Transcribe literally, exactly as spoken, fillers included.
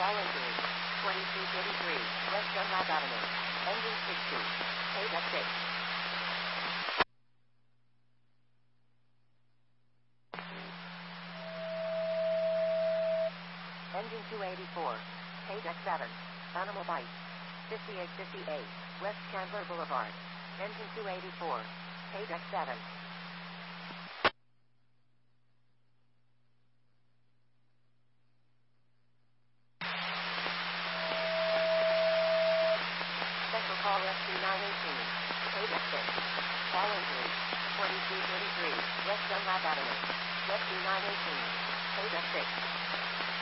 Call injury. twenty-three thirty-three, West Dunlap Avenue. Engine sixty. Paid at six. Engine two eighty-four. Paid at seven. Animal bite. fifty-eight fifty-eight, West Chandler Boulevard. Engine two eighty-four. Paid at seven. Special call rescue nine eighteen. Paid at six. Call injury. twenty-three thirty-three, West Dunlap Avenue. Rescue nine eighteen. Paid at six.